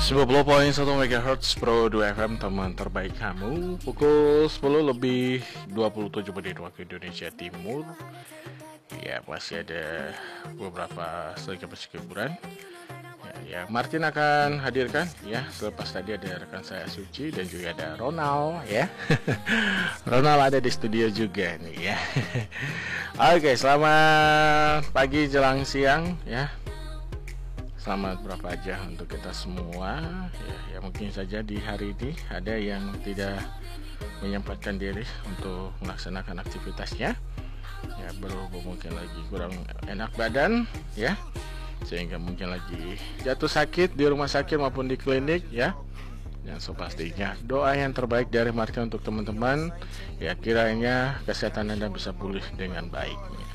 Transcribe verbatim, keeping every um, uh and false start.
sembilan puluh koma satu megahertz Pro dua F M, teman terbaik kamu. Pukul sepuluh lebih dua puluh tujuh menit waktu Indonesia Timur. Ya, masih ada beberapa sedikit musik hiburan ya, yang Martin akan hadirkan ya. Selepas tadi ada rekan saya Suci dan juga ada Ronald ya. Ronald ada di studio juga nih ya. Oke, selamat pagi jelang siang ya. Selamat berapa aja untuk kita semua ya, ya mungkin saja di hari ini ada yang tidak menyempatkan diri untuk melaksanakan aktivitasnya ya, berhubung mungkin lagi kurang enak badan ya, sehingga mungkin lagi jatuh sakit di rumah sakit maupun di klinik ya. Dan so pastinya doa yang terbaik dari Martin untuk teman-teman ya, kiranya kesehatan Anda bisa pulih dengan baik.